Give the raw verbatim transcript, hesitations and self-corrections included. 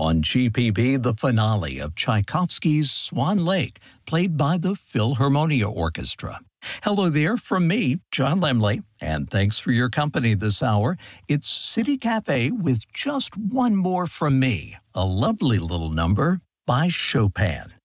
On G P B, the finale of Tchaikovsky's Swan Lake, played by the Philharmonia Orchestra. Hello there from me, John Lemley, and thanks for your company this hour. It's City Cafe with just one more from me, a lovely little number by Chopin.